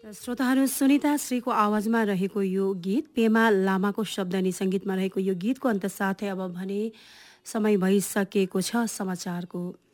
श्रोताहरू सुनिता श्रीको आवाजमा रहेको यो गीत पेमा लामाको शब्द अनि सङ्गीतमा रहेको यो गीतको अन्त साथै अब भने समय भइसकेको छ समाचारको।